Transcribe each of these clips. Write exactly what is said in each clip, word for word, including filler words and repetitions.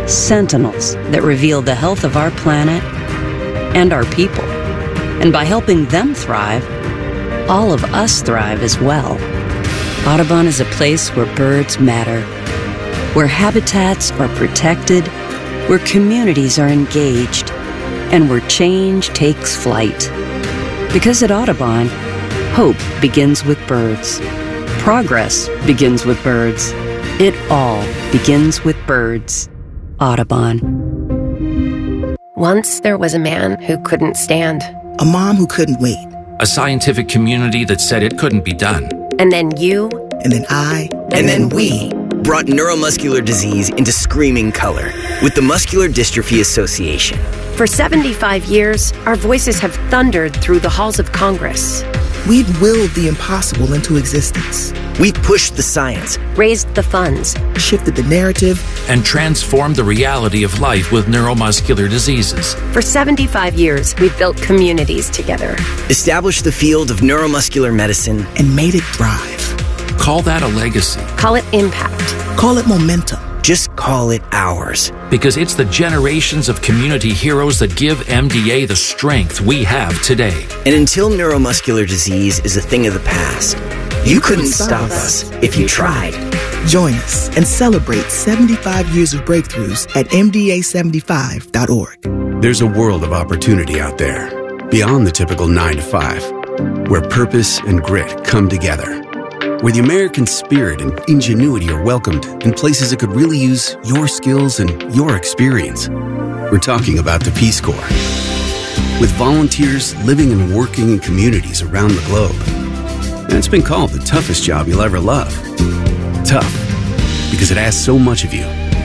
sentinels that reveal the health of our planet and our people. And by helping them thrive, all of us thrive as well. Audubon is a place where birds matter, where habitats are protected, where communities are engaged, and where change takes flight. Because at Audubon, hope begins with birds. Progress begins with birds. It all begins with birds. Audubon. Once there was a man who couldn't stand. A mom who couldn't wait. A scientific community that said it couldn't be done. And then you. And then I. And, and then, then we. Brought neuromuscular disease into screaming color with the Muscular Dystrophy Association. For seventy-five years, our voices have thundered through the halls of Congress. We've willed the impossible into existence. We've pushed the science, raised the funds, shifted the narrative, and transformed the reality of life with neuromuscular diseases. For seventy-five years, we've built communities together, established the field of neuromuscular medicine, and made it thrive. Call that a legacy. Call it impact. Call it momentum. Just call it ours. Because it's the generations of community heroes that give M D A the strength we have today. And until neuromuscular disease is a thing of the past, you, you couldn't, couldn't stop us if you tried. Join us and celebrate seventy-five years of breakthroughs at M D A seventy-five dot org. There's a world of opportunity out there, beyond the typical nine to five, where purpose and grit come together. Where the American spirit and ingenuity are welcomed in places that could really use your skills and your experience. We're talking about the Peace Corps. With volunteers living and working in communities around the globe. And it's been called the toughest job you'll ever love. Tough, because it asks so much of you.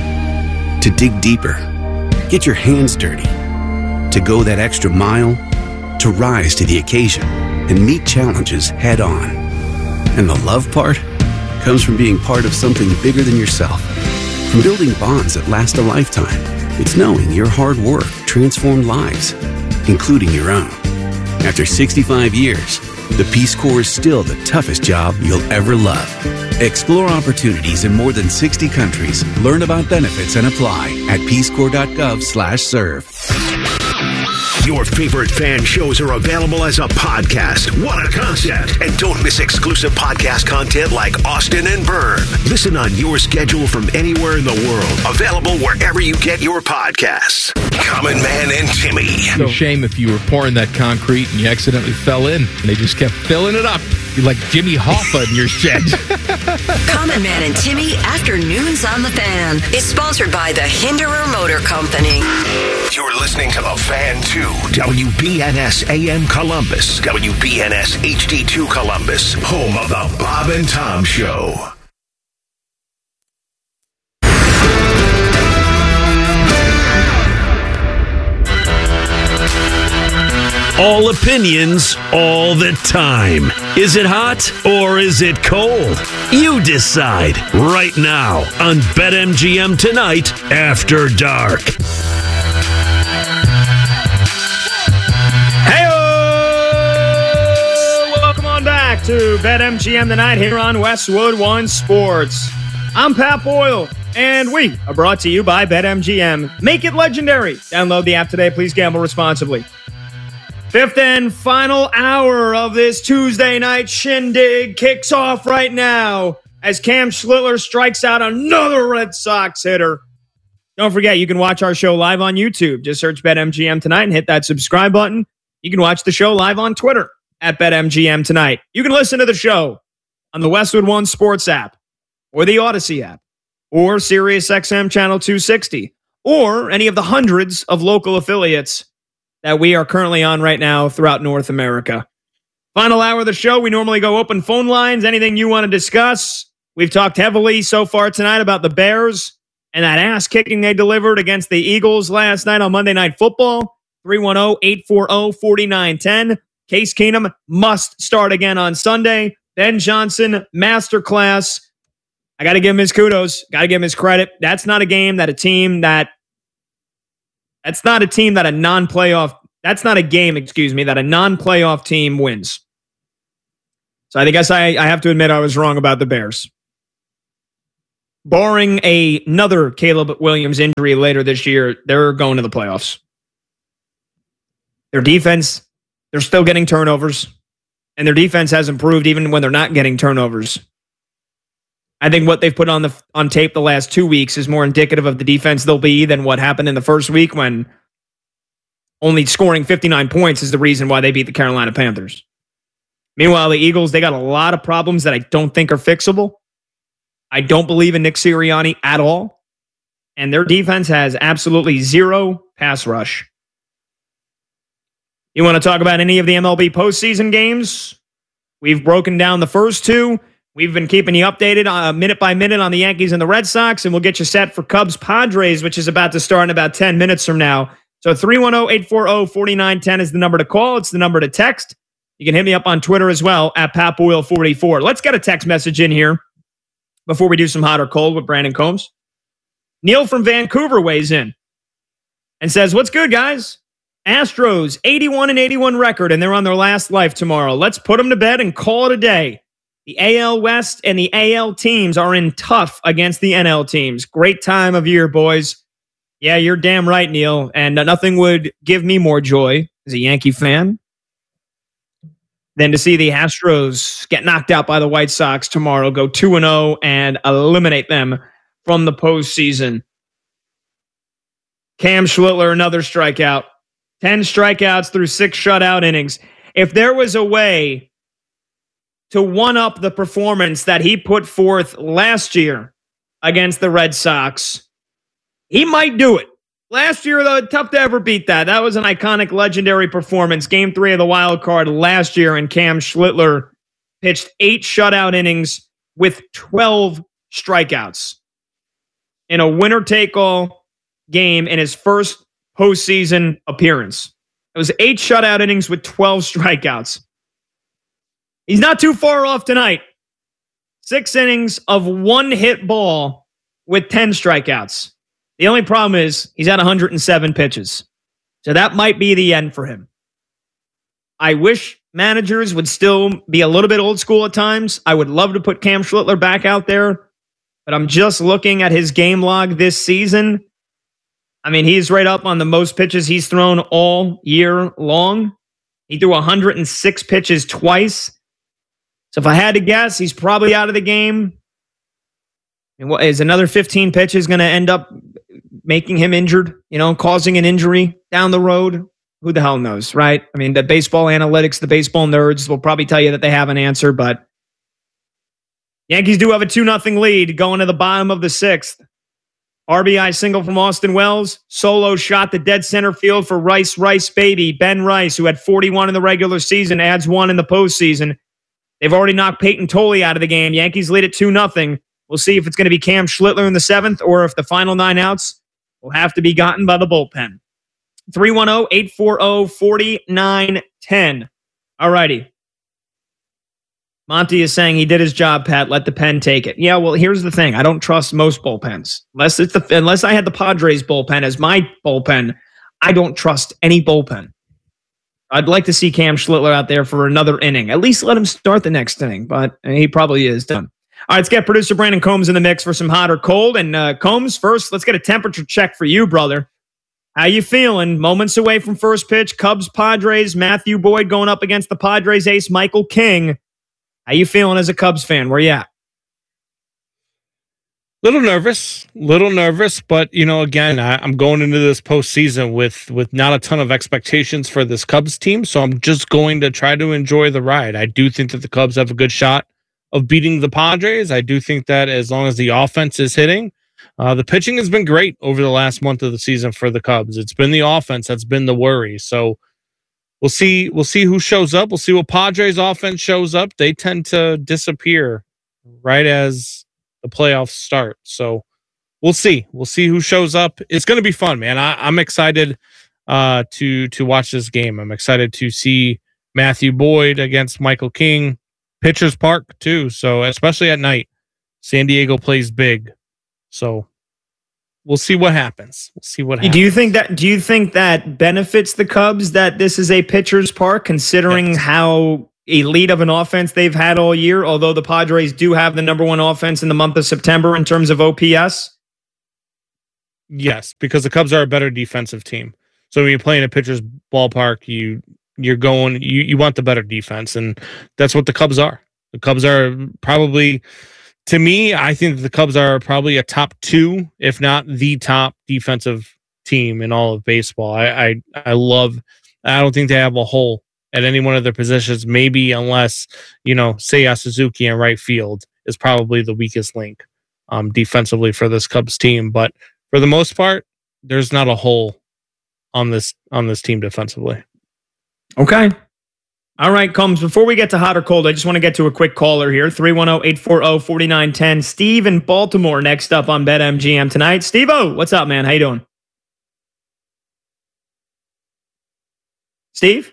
To dig deeper, get your hands dirty, to go that extra mile, to rise to the occasion and meet challenges head on. And the love part comes from being part of something bigger than yourself. From building bonds that last a lifetime. It's knowing your hard work transformed lives, including your own. After sixty-five years, the Peace Corps is still the toughest job you'll ever love. Explore opportunities in more than sixty countries. Learn about benefits and apply at peacecorps.gov slash serve. Your favorite fan shows are available as a podcast. What a concept! And don't miss exclusive podcast content like Austin and Byrne. Listen on your schedule from anywhere in the world. Available wherever you get your podcasts. Common Man and Timmy. It's a shame if you were pouring that concrete and you accidentally fell in and they just kept filling it up. You're like Jimmy Hoffa in your shed. Common Man and Timmy Afternoons on the Fan is sponsored by the Hinderer Motor Company. You're listening to The Fan two, W B N S A M Columbus, W B N S H D two Columbus, home of the Bob and Tom Show. All opinions, all the time. Is it hot or is it cold? You decide right now on BetMGM Tonight After Dark. Hey-o! Welcome on back to BetMGM Tonight here on Westwood One Sports. I'm Pat Boyle, and we are brought to you by BetMGM. Make it legendary. Download the app today. Please gamble responsibly. Fifth and final hour of this Tuesday night shindig kicks off right now as Cam Schlittler strikes out another Red Sox hitter. Don't forget, you can watch our show live on YouTube. Just search BetMGM Tonight and hit that subscribe button. You can watch the show live on Twitter at BetMGM Tonight. You can listen to the show on the Westwood One Sports app or the Odyssey app or SiriusXM Channel two sixty or any of the hundreds of local affiliates that we are currently on right now throughout North America. Final hour of the show, we normally go open phone lines. Anything you want to discuss? We've talked heavily so far tonight about the Bears and that ass kicking they delivered against the Eagles last night on Monday Night Football. three one zero, eight four zero, four nine one zero. Case Keenum must start again on Sunday. Ben Johnson, masterclass. I got to give him his kudos. Got to give him his credit. That's not a game that a team that That's not a team that a non-playoff, that's not a game, excuse me, that a non-playoff team wins. So I guess I, I have to admit I was wrong about the Bears. barring a, another Caleb Williams injury later this year, they're going to the playoffs. Their defense, they're still getting turnovers, and their defense has improved even when they're not getting turnovers. I think what they've put on the on tape the last two weeks is more indicative of the defense they'll be than what happened in the first week, when only scoring fifty-nine points is the reason why they beat the Carolina Panthers. Meanwhile, the Eagles, they got a lot of problems that I don't think are fixable. I don't believe in Nick Sirianni at all. And their defense has absolutely zero pass rush. You want to talk about any of the M L B postseason games? We've broken down the first two. We've been keeping you updated uh, minute by minute on the Yankees and the Red Sox, and we'll get you set for Cubs Padres, which is about to start in about ten minutes from now. So three one zero, eight four zero, four nine one zero is the number to call. It's the number to text. You can hit me up on Twitter as well, at Pat Boyle forty-four. Let's get a text message in here before we do some hot or cold with Brandon Combs. Neil from Vancouver weighs in and says, what's good, guys? Astros, eighty-one and eighty-one record, and they're on their last life tomorrow. Let's put them to bed and call it a day. The A L West and the A L teams are in tough against the N L teams. Great time of year, boys. Yeah, you're damn right, Neil. And nothing would give me more joy as a Yankee fan than to see the Astros get knocked out by the White Sox tomorrow, go two and oh, and eliminate them from the postseason. Cam Schlittler, another strikeout. ten strikeouts through six shutout innings. If there was a way to one-up the performance that he put forth last year against the Red Sox, he might do it. Last year, though, tough to ever beat that. That was an iconic, legendary performance. Game three of the wild card last year, and Cam Schlittler pitched eight shutout innings with twelve strikeouts in a winner-take-all game in his first postseason appearance. It was eight shutout innings with twelve strikeouts. He's not too far off tonight. Six innings of one-hit ball with ten strikeouts. The only problem is he's at one hundred seven pitches. So that might be the end for him. I wish managers would still be a little bit old school at times. I would love to put Cam Schlittler back out there, but I'm just looking at his game log this season. I mean, he's right up on the most pitches he's thrown all year long. He threw one hundred six pitches twice. So if I had to guess, he's probably out of the game. And what is another fifteen pitches going to end up making him injured, you know, causing an injury down the road? Who the hell knows, right? I mean, the baseball analytics, the baseball nerds will probably tell you that they have an answer, but Yankees do have a two nothing lead going to the bottom of the sixth. R B I single from Austin Wells. Solo shot to dead center field for Rice, Rice baby. Ben Rice, who had forty-one in the regular season, adds one in the postseason. They've already knocked Peyton Tolley out of the game. Yankees lead it two nothing. We'll see if it's going to be Cam Schlittler in the seventh or if the final nine outs will have to be gotten by the bullpen. three one zero, eight four zero, four nine one zero. All righty. Monty is saying he did his job, Pat. Let the pen take it. Yeah, well, here's the thing. I don't trust most bullpens. Unless it's the unless I had the Padres bullpen as my bullpen, I don't trust any bullpen. I'd like to see Cam Schlittler out there for another inning. At least let him start the next inning, but he probably is done. All right, let's get producer Brandon Combs in the mix for some hot or cold. And uh, Combs, first, let's get a temperature check for you, brother. How you feeling? Moments away from first pitch, Cubs, Padres, Matthew Boyd going up against the Padres ace, Michael King. How you feeling as a Cubs fan? Where you at? Little nervous, little nervous, but you know, again, I, I'm going into this postseason with with not a ton of expectations for this Cubs team, so I'm just going to try to enjoy the ride. I do think that the Cubs have a good shot of beating the Padres. I do think that as long as the offense is hitting, uh, the pitching has been great over the last month of the season for the Cubs. It's been the offense that's been the worry. So we'll see. We'll see who shows up. We'll see what Padres offense shows up. They tend to disappear right as the playoffs start. So we'll see. We'll see who shows up. It's going to be fun, man. I, I'm excited uh, to to watch this game. I'm excited to see Matthew Boyd against Michael King. Pitchers Park too. So especially at night, San Diego plays big. So we'll see what happens. We'll see what happens. Do you think that? Do you think that benefits the Cubs that this is a pitchers park, considering yes. how elite of an offense they've had all year, although the Padres do have the number one offense in the month of September in terms of O P S? Yes, because the Cubs are a better defensive team. So when you play in a pitcher's ballpark, you you're going you, you want the better defense, and that's what the Cubs are. The Cubs are probably, to me, I think the Cubs are probably a top two, if not the top defensive team in all of baseball. I I, I love. I don't think they have a hole at any one of their positions. Maybe unless you know, Seiya Suzuki in right field is probably the weakest link um, defensively for this Cubs team, but for the most part, there's not a hole on this on this team defensively. Okay. All right, Combs, before we get to hot or cold, I just want to get to a quick caller here. three one zero, eight four zero, four nine one zero. Steve in Baltimore next up on BetMGM tonight. Steve-O, what's up, man? How you doing? Steve?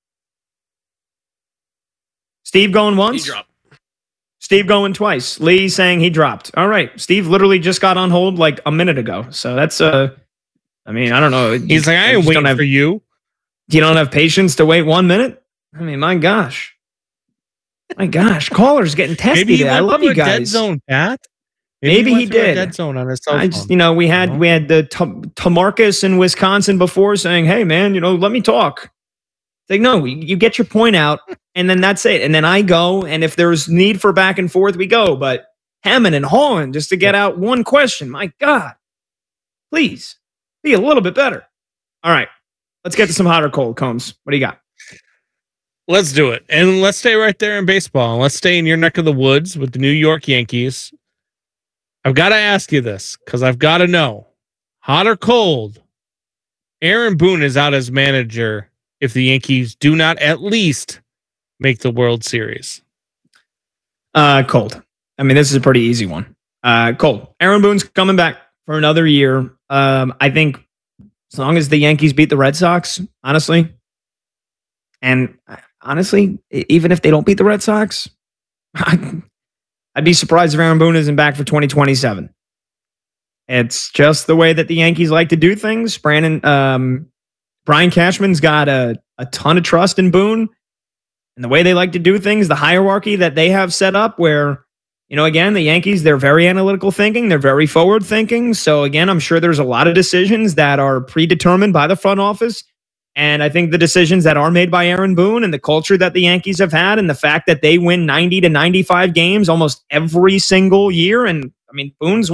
Steve going once? He dropped. Steve going twice. Lee saying he dropped. All right. Steve literally just got on hold like a minute ago. So that's, uh, I mean, I don't know. He's like, I ain't waiting have, for you. You don't have patience to wait one minute? I mean, my gosh. My gosh. Caller's getting testy Maybe today. I love you guys. Dead zone, Pat. Maybe, Maybe he, he did. Dead zone on his cell phone. I just, you know, we had, uh-huh. we had the T- Tamarcus in Wisconsin before saying, hey, man, you know, let me talk. It's like, no, you get your point out, and then that's it. And then I go, and if there's need for back and forth, we go. But hemming and hawing just to get out one question. My God. Please, be a little bit better. All right. Let's get to some hot or cold, Combs. What do you got? Let's do it. And let's stay right there in baseball. And let's stay in your neck of the woods with the New York Yankees. I've got to ask you this, because I've got to know. Hot or cold? Aaron Boone is out as manager if the Yankees do not at least make the World Series. Uh, cold. I mean, this is a pretty easy one. Uh, cold. Aaron Boone's coming back for another year. Um, I think as long as the Yankees beat the Red Sox, honestly, and honestly, even if they don't beat the Red Sox, I'd, I'd be surprised if Aaron Boone isn't back for twenty twenty-seven. It's just the way that the Yankees like to do things. Brandon, um, Brian Cashman's got a, a ton of trust in Boone and the way they like to do things, the hierarchy that they have set up where, you know, again, the Yankees, they're very analytical thinking. They're very forward thinking. So again, I'm sure there's a lot of decisions that are predetermined by the front office. And I think the decisions that are made by Aaron Boone and the culture that the Yankees have had and the fact that they win ninety to ninety-five games almost every single year. And I mean, Boone's